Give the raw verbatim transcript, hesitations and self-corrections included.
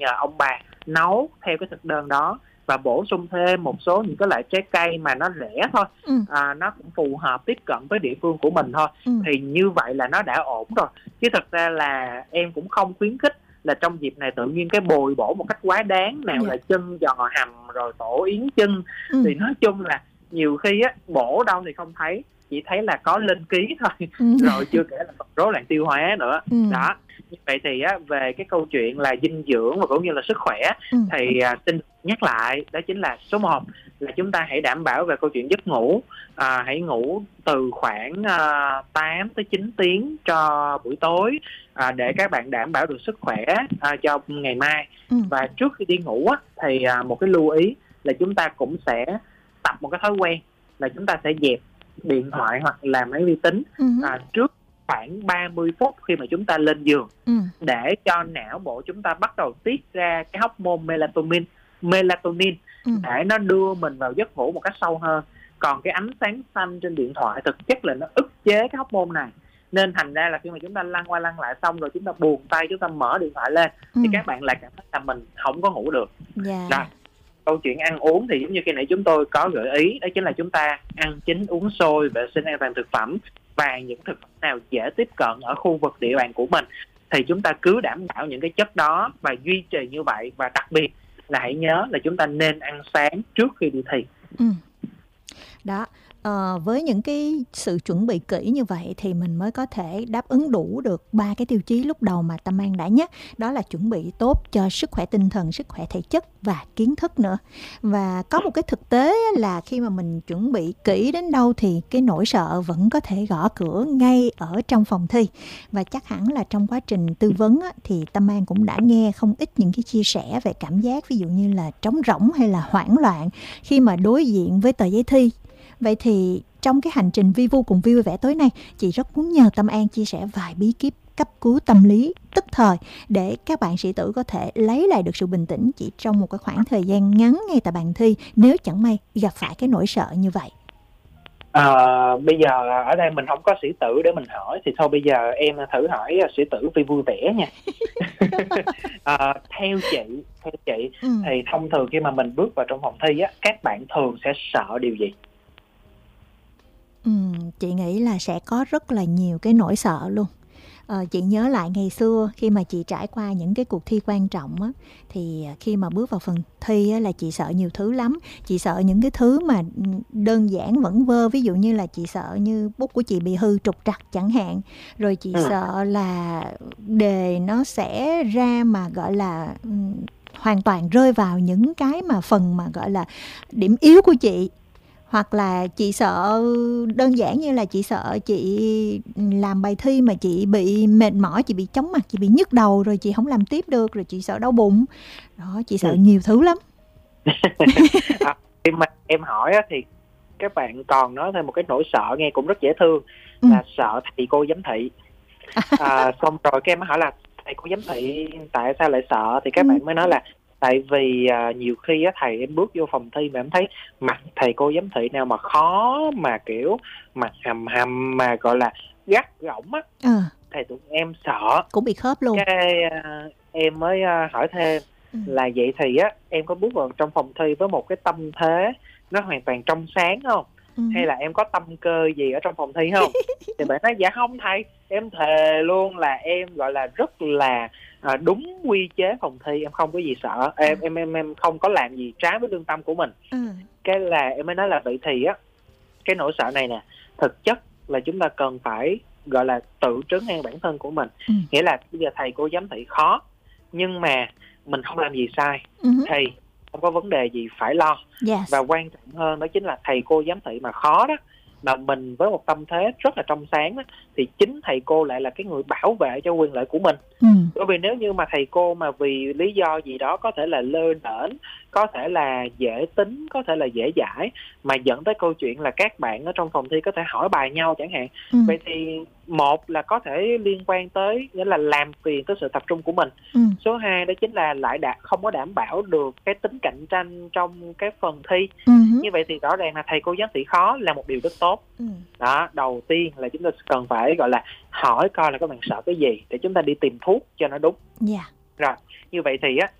nhờ ông bà nấu theo cái thực đơn đó và bổ sung thêm một số những cái loại trái cây mà nó rẻ thôi, ừ. à, nó cũng phù hợp tiếp cận với địa phương của mình thôi, ừ. thì như vậy là nó đã ổn rồi. Chứ thật ra là em cũng không khuyến khích là trong dịp này tự nhiên cái bồi bổ một cách quá đáng, nào Dạ. là chân giò hầm rồi tổ yến chân, ừ. thì nói chung là nhiều khi á bổ đâu thì không thấy, chỉ thấy là có lên ký thôi, ừ. rồi chưa kể là rối loạn tiêu hóa nữa. ừ. Đó, như vậy thì á, về cái câu chuyện là dinh dưỡng và cũng như là sức khỏe, ừ. thì à, xin nhắc lại, đó chính là số một là chúng ta hãy đảm bảo về câu chuyện giấc ngủ, à, hãy ngủ từ khoảng à, tám tới chín tiếng cho buổi tối, à, để các bạn đảm bảo được sức khỏe à, cho ngày mai. ừ. Và trước khi đi ngủ á, thì à, một cái lưu ý là chúng ta cũng sẽ tập một cái thói quen là chúng ta sẽ dẹp điện thoại hoặc là máy vi tính ừ. à, trước khoảng ba mươi phút khi mà chúng ta lên giường, ừ. để cho não bộ chúng ta bắt đầu tiết ra cái hormone melatonin melatonin ừ. để nó đưa mình vào giấc ngủ một cách sâu hơn. Còn cái ánh sáng xanh trên điện thoại thực chất là nó ức chế cái hormone này, nên thành ra là khi mà chúng ta lăn qua lăn lại xong rồi chúng ta buồn tay, chúng ta mở điện thoại lên ừ. thì các bạn lại cảm thấy là mình không có ngủ được. Dạ. Đó. Câu chuyện ăn uống thì giống như khi nãy chúng tôi có gợi ý, đó chính là chúng ta ăn chín uống sôi, vệ sinh an toàn thực phẩm, và những thực phẩm nào dễ tiếp cận ở khu vực địa bàn của mình thì chúng ta cứ đảm bảo những cái chất đó và duy trì như vậy. Và đặc biệt là hãy nhớ là chúng ta nên ăn sáng trước khi đi thi. ừ. Đó. Ờ, với những cái sự chuẩn bị kỹ như vậy thì mình mới có thể đáp ứng đủ được ba cái tiêu chí lúc đầu mà Tâm An đã nhắc. Đó là chuẩn bị tốt cho sức khỏe tinh thần, sức khỏe thể chất và kiến thức nữa. Và có một cái thực tế là khi mà mình chuẩn bị kỹ đến đâu thì cái nỗi sợ vẫn có thể gõ cửa ngay ở trong phòng thi. Và chắc hẳn là trong quá trình tư vấn á, thì Tâm An cũng đã nghe không ít những cái chia sẻ về cảm giác ví dụ như là trống rỗng hay là hoảng loạn khi mà đối diện với tờ giấy thi. Vậy thì trong cái hành trình vi vu cùng Vi vui vẻ tối nay, chị rất muốn nhờ Tâm An chia sẻ vài bí kíp cấp cứu tâm lý tức thời để các bạn sĩ tử có thể lấy lại được sự bình tĩnh chỉ trong một cái khoảng thời gian ngắn ngay tại bàn thi, nếu chẳng may gặp phải cái nỗi sợ như vậy. À, bây giờ ở đây mình không có sĩ tử để mình hỏi, thì thôi bây giờ em thử hỏi sĩ tử Vi vui vẻ nha. à, theo chị theo chị ừ. thì thông thường khi mà mình bước vào trong phòng thi á, các bạn thường sẽ sợ điều gì? Ừ, chị nghĩ là sẽ có rất là nhiều cái nỗi sợ luôn. Ờ, chị nhớ lại ngày xưa khi mà chị trải qua những cái cuộc thi quan trọng á, thì khi mà bước vào phần thi á, là chị sợ nhiều thứ lắm. Chị sợ những cái thứ mà đơn giản vẩn vơ, ví dụ như là chị sợ như bút của chị bị hư trục trặc chẳng hạn. Rồi chị ừ. sợ là đề nó sẽ ra mà gọi là um, hoàn toàn rơi vào những cái mà phần mà gọi là điểm yếu của chị. Hoặc là chị sợ đơn giản như là chị sợ chị làm bài thi mà chị bị mệt mỏi, chị bị chóng mặt, chị bị nhức đầu rồi chị không làm tiếp được, rồi chị sợ đau bụng. Đó, chị sợ ừ. nhiều thứ lắm. à, em, em hỏi thì các bạn còn nói thêm một cái nỗi sợ nghe cũng rất dễ thương, ừ. là sợ thầy cô giám thị. À, xong rồi các em hỏi là thầy cô giám thị tại sao lại sợ, thì các ừ. bạn mới nói là tại vì uh, nhiều khi á, thầy em bước vô phòng thi mà em thấy mặt thầy cô giám thị nào mà khó, mà kiểu mặt hầm hầm mà gọi là gắt gỏng á, à. thì tụi em sợ cũng bị khớp luôn. Cái uh, em mới uh, hỏi thêm ừ. là vậy thì á em có bước vào trong phòng thi với một cái tâm thế nó hoàn toàn trong sáng không? Ừ. Hay là em có tâm cơ gì ở trong phòng thi không? Thì bạn nói dạ không thầy, em thề luôn là em gọi là rất là à, đúng quy chế phòng thi, em không có gì sợ, em em em em không có làm gì trái với lương tâm của mình. Ừ. Cái là em mới nói là vậy thì á, cái nỗi sợ này nè, thực chất là chúng ta cần phải gọi là tự trấn an bản thân của mình. Ừ. Nghĩa là bây giờ thầy cô giám thị khó, nhưng mà mình không làm gì sai, ừ. thì không có vấn đề gì phải lo. Yes. Và quan trọng hơn đó chính là thầy cô giám thị mà khó đó, mà mình với một tâm thế rất là trong sáng đó, thì chính thầy cô lại là cái người bảo vệ cho quyền lợi của mình. Ừ. Bởi vì nếu như mà thầy cô mà vì lý do gì đó, có thể là lơ đễnh, có thể là dễ tính, có thể là dễ dãi, mà dẫn tới câu chuyện là các bạn ở trong phòng thi có thể hỏi bài nhau chẳng hạn. Ừ. Vậy thì một là có thể liên quan tới, nghĩa là làm phiền tới sự tập trung của mình. Ừ. Số hai đó chính là lại đã không có đảm bảo được cái tính cạnh tranh trong cái phần thi. Ừ. Như vậy thì rõ ràng là thầy cô giám thị khó là một điều rất tốt. Ừ. Đó, đầu tiên là chúng ta cần phải gọi là hỏi coi là các bạn sợ cái gì để chúng ta đi tìm thuốc cho nó đúng. Yeah. Rồi, như vậy thì á,